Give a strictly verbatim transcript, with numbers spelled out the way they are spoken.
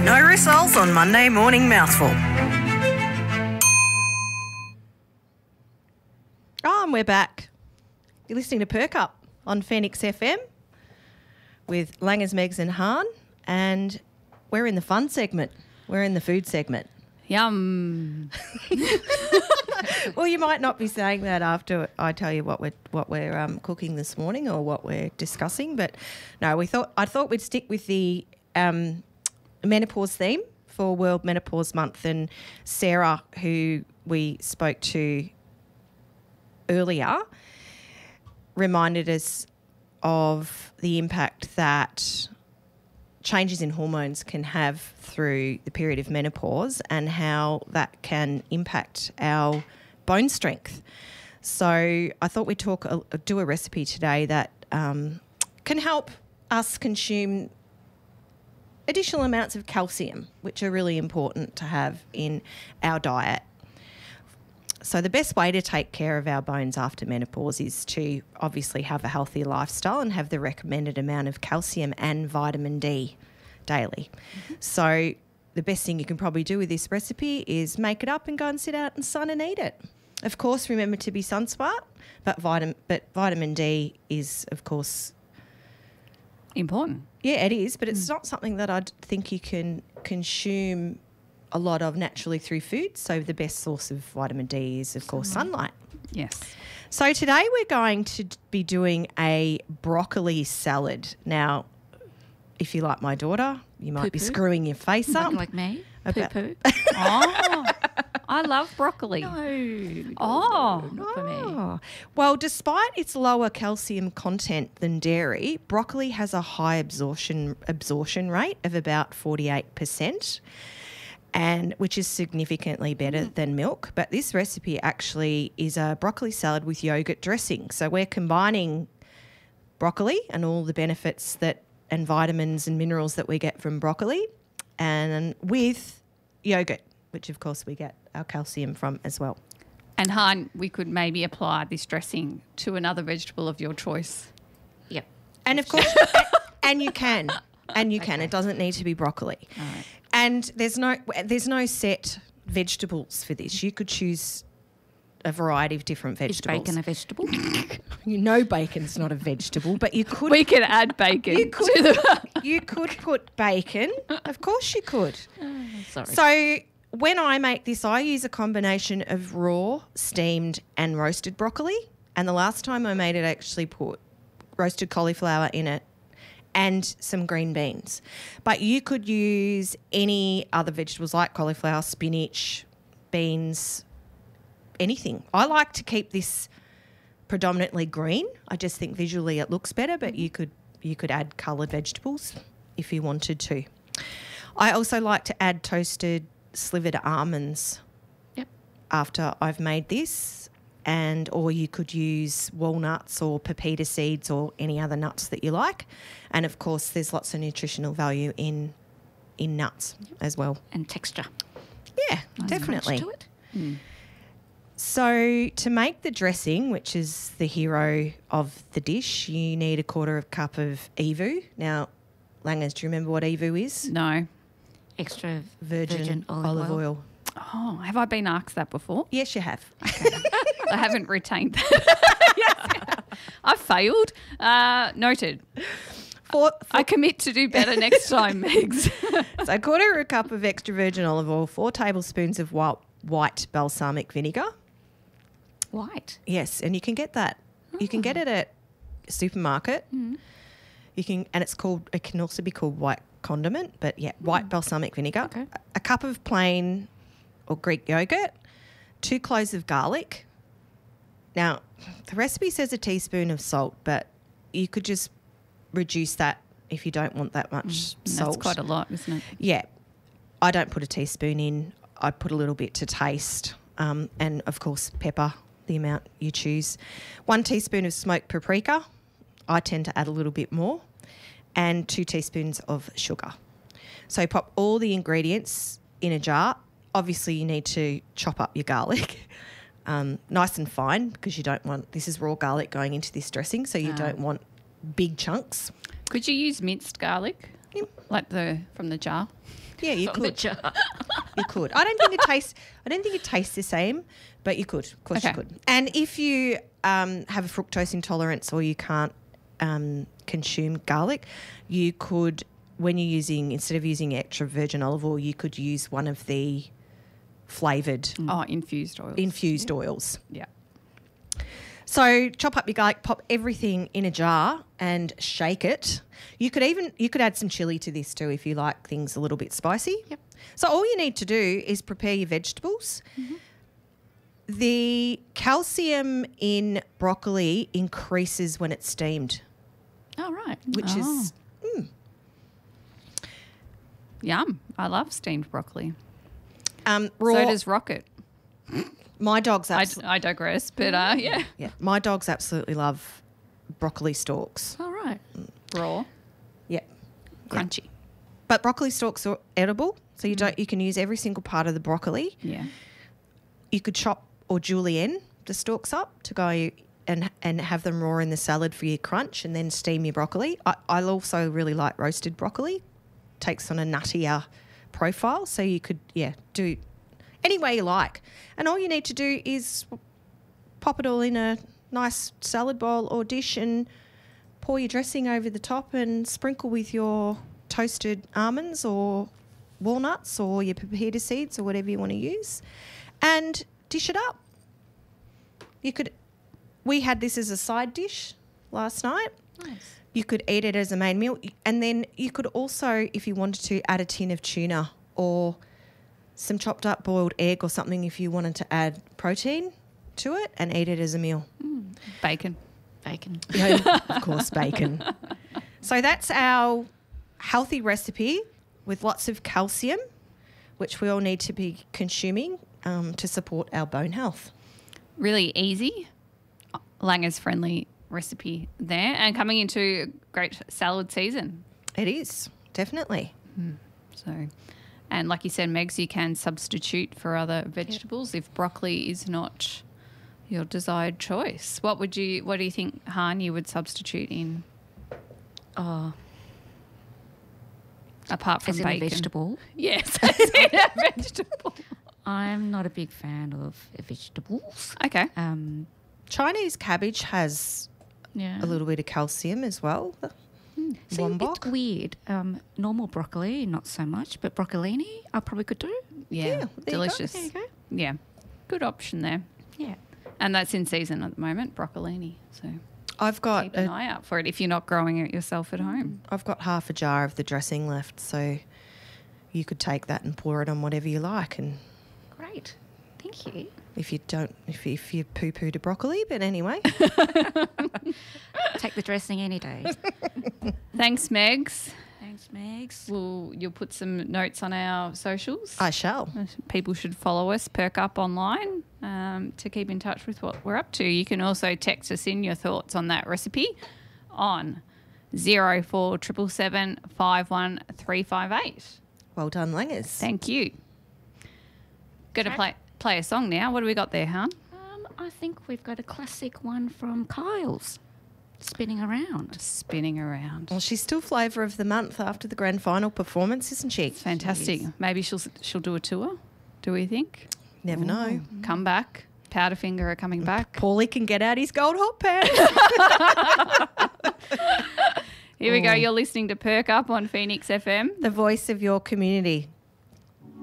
No rissoles on Monday morning mouthful. Oh, and we're back. You're listening to Perk Up on Phoenix F M with Langers, Megs and Hahn, and we're in the fun segment. We're in the food segment. Yum. Well, you might not be saying that after I tell you what we're what we're um, cooking this morning or what we're discussing, but no, we thought I thought we'd stick with the um, menopause theme for World Menopause Month, and Sarah, who we spoke to earlier, reminded us of the impact that changes in hormones can have through the period of menopause and how that can impact our bone strength. So I thought we'd talk, uh, do a recipe today that um, can help us consume additional amounts of calcium, which are really important to have in our diet. So the best way to take care of our bones after menopause is to obviously have a healthy lifestyle and have the recommended amount of calcium and vitamin D daily. Mm-hmm. So the best thing you can probably do with this recipe is make it up and go and sit out in the sun and eat it. Of course, remember to be sun smart, but vitamin but vitamin D is, of course, important. Yeah, it is, but it's mm. not something that I'd think you can consume a lot of naturally through food. So the best source of vitamin D is, of course, sunlight. Yes. So today we're going to be doing a broccoli salad. Now, if you like my daughter, you might Poo-poo. be screwing your face up. Like me? About- Poo-poo. Oh, I love broccoli. No. Oh. Not for me. Oh. Well, despite its lower calcium content than dairy, broccoli has a high absorption absorption rate of about forty-eight percent. And which is significantly better mm. than milk. But this recipe actually is a broccoli salad with yogurt dressing. So we're combining broccoli and all the benefits that and vitamins and minerals that we get from broccoli, and with yogurt, which of course we get our calcium from as well. And Han, we could maybe apply this dressing to another vegetable of your choice. Yep. And of course, and you can, and you can. Okay. It doesn't need to be broccoli. All right. And there's no there's no set vegetables for this. You could choose a variety of different vegetables. Is bacon a vegetable? You know bacon's not a vegetable, but you could We could add bacon you could to the... you could put bacon. Of course you could. Oh, sorry. So when I make this, I use a combination of raw, steamed and roasted broccoli. And the last time I made it, I actually put roasted cauliflower in it and some green beans. But you could use any other vegetables like cauliflower, spinach, beans, anything. I like to keep this predominantly green. I just think visually it looks better, but you could you could add coloured vegetables if you wanted to. I also like to add toasted slivered almonds Yep. after I've made this, and or you could use walnuts or pepita seeds or any other nuts that you like. And of course there's lots of nutritional value in in nuts as well. And texture. Yeah, Nice definitely. crunch to it. Mm. So to make the dressing, which is the hero of the dish, you need a quarter of a cup of evu. Now, Langers, do you remember what evu is? No. Extra Virgin, virgin olive, olive oil. oil. Oh, have I been asked that before? Yes, you have. I haven't retained that. Yes. I failed. Uh, noted. Four, I commit to do better next time, Megs. so a quarter of a cup of extra virgin olive oil, four tablespoons of white, white balsamic vinegar. White. Yes, and you can get that. You can get it at a supermarket. Mm. You can, and it's called. It can also be called white condiment, but yeah, white Mm. balsamic vinegar. Okay. A, a cup of plain or Greek yogurt, two cloves of garlic. Now, the recipe says a teaspoon of salt, but you could just reduce that if you don't want that much Mm, salt. That's quite a lot, isn't it? Yeah, I don't put a teaspoon in. I put a little bit to taste, um, and of course pepper, the amount you choose. One teaspoon of smoked paprika. I tend to add a little bit more, and two teaspoons of sugar. So pop all the ingredients in a jar. Obviously, you need to chop up your garlic um, nice and fine because you don't want, this is raw garlic going into this dressing, so you Ah. don't want big chunks. Could you use minced garlic, Yep. like the from the jar? Yeah, you from the could. jar. You could. I don't think it tastes. I don't think it tastes the same, but you could. Of course, Okay. you could. And if you um, have a fructose intolerance or you can't um, consume garlic, you could, when you're using, instead of using extra virgin olive oil, you could use one of the flavoured Oh, infused oils. infused oils. yeah. So chop up your garlic, pop everything in a jar and shake it. You could even you could add some chili to this too if you like things a little bit spicy. Yep. So all you need to do is prepare your vegetables. The calcium in broccoli increases when it's steamed, Oh, right. which Oh. is Yum. I love steamed broccoli. um, raw. So does Rocket. my dogs I, abso- I digress, but uh, yeah. yeah, my dogs absolutely love broccoli stalks. All right. Raw, Yeah. crunchy. But broccoli stalks are edible, so you don't you can use every single part of the broccoli. Yeah. You could chop or julienne the stalks up to go and and have them raw in the salad for your crunch, and then steam your broccoli. I, I also really like roasted broccoli. Takes on a nuttier profile, so you could yeah do any way you like. And all you need to do is pop it all in a nice salad bowl or dish and pour your dressing over the top and sprinkle with your toasted almonds or walnuts or your pepita seeds or whatever you want to use, and dish it up. You could, we had this as a side dish last night. Nice. You could eat it as a main meal, and then you could also, if you wanted to, add a tin of tuna or some chopped up boiled egg or something if you wanted to add protein to it and eat it as a meal. Bacon. Bacon. Yeah, of course, bacon. So that's our healthy recipe with lots of calcium, which we all need to be consuming um, to support our bone health. Really easy, Langer's friendly recipe there, and coming into great salad season. It is, definitely. So, and like you said, Megs, you can substitute for other vegetables if broccoli is not your desired choice. What would you? What do you think, Han? You would substitute in Oh, apart from as in bacon? a vegetable. Yes, as in a vegetable. I'm not a big fan of vegetables. Okay. Um, Chinese cabbage has yeah. a little bit of calcium as well. See, Lombok. it's weird. Um, normal broccoli, not so much, but broccolini, I probably could do. Yeah, Yeah, there you go. delicious. There you go. Yeah, good option there. Yeah. And that's in season at the moment, broccolini. So I've got keep an a, eye out for it if you're not growing it yourself at home. I've got half a jar of the dressing left, so you could take that and pour it on whatever you like. And Great. Thank you. if you don't, if you, if you poo poo to broccoli, but anyway, Take the dressing any day. Thanks, Megs. Thanks, Megs. We'll, you'll put some notes on our socials. I shall. People should follow us, Perk Up Online, um, to keep in touch with what we're up to. You can also text us in your thoughts on that recipe on zero four triple seven five one three five eight. Well done, Langers. Thank you. Going to play play a song now. What do we got there, Han? Um, I think we've got a classic one from Kyle's, Spinning Around. Spinning around. Well, she's still flavour of the month after the grand final performance, isn't she? Fantastic. Maybe she'll she'll do a tour. Do we think? Never know. Come back. Powderfinger are coming back. Paulie can get out his gold hot pan. Here we go. You're listening to Perk Up on Phoenix F M. The voice of your community.